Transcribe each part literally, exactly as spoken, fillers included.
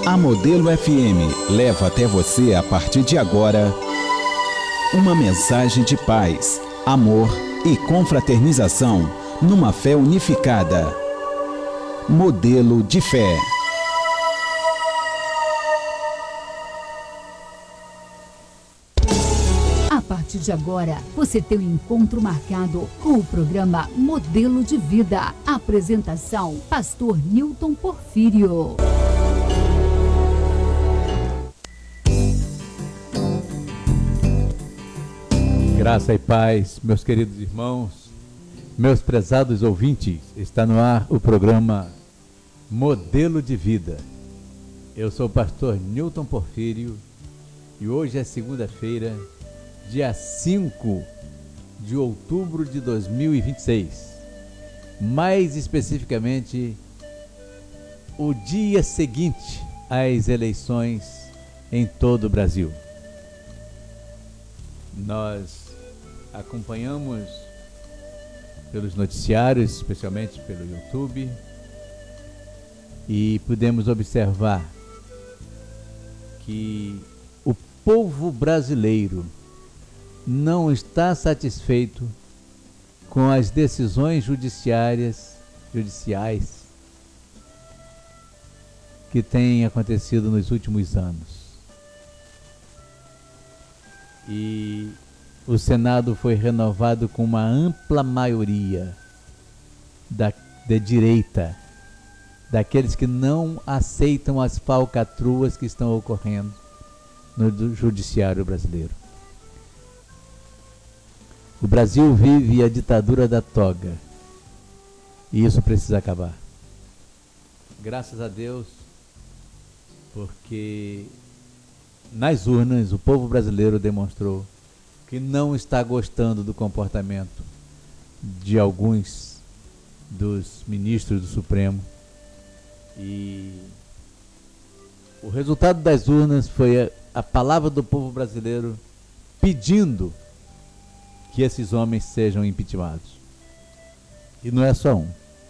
A Modelo F M leva até você, a partir de agora, uma mensagem de paz, amor e confraternização numa fé unificada. Modelo de fé. A partir de agora, você tem um encontro marcado com o programa Modelo de Vida. Apresentação, Pastor Newton Porfírio. Graça e paz, meus queridos irmãos, meus prezados ouvintes, está no ar o programa Modelo de Vida. Eu sou o pastor Newton Porfírio e hoje é segunda-feira, dia cinco de outubro de dois mil e vinte e seis. Mais especificamente, o dia seguinte às eleições em todo o Brasil. Nós acompanhamos pelos noticiários, especialmente pelo YouTube, e pudemos observar que o povo brasileiro não está satisfeito com as decisões judiciárias, judiciais que têm acontecido nos últimos anos. E o Senado foi renovado com uma ampla maioria da, da direita, daqueles que não aceitam as falcatruas que estão ocorrendo no judiciário brasileiro. O Brasil vive a ditadura da toga e isso precisa acabar. Graças a Deus, porque nas urnas o povo brasileiro demonstrou que não está gostando do comportamento de alguns dos ministros do Supremo, e o resultado das urnas foi a, a palavra do povo brasileiro pedindo que esses homens sejam impeachmentados. E não é só um.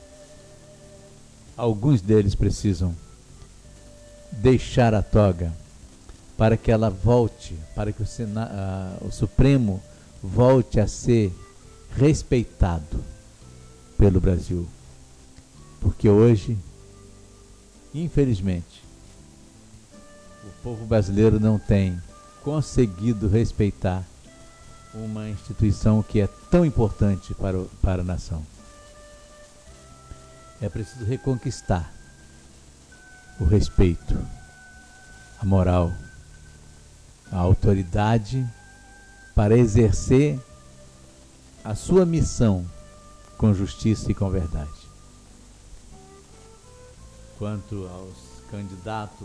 Alguns deles precisam deixar a toga para que ela volte, para que o, Sena, uh, o Supremo volte a ser respeitado pelo Brasil. Porque hoje, infelizmente, o povo brasileiro não tem conseguido respeitar uma instituição que é tão importante para, o, para a nação. É preciso reconquistar o respeito, a moral, a autoridade para exercer a sua missão com justiça e com verdade. Quanto aos candidatos,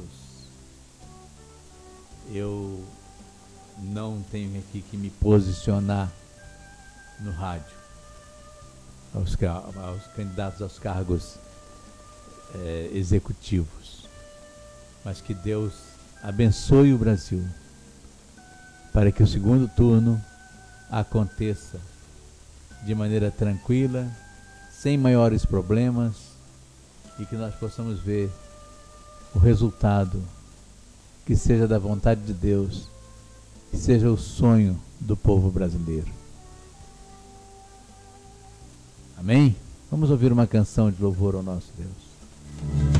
eu não tenho aqui que me posicionar no rádio aos, aos candidatos aos cargos é, executivos, mas que Deus abençoe o Brasil para que o segundo turno aconteça de maneira tranquila, sem maiores problemas, e que nós possamos ver o resultado que seja da vontade de Deus, que seja o sonho do povo brasileiro. Amém? Vamos ouvir uma canção de louvor ao nosso Deus.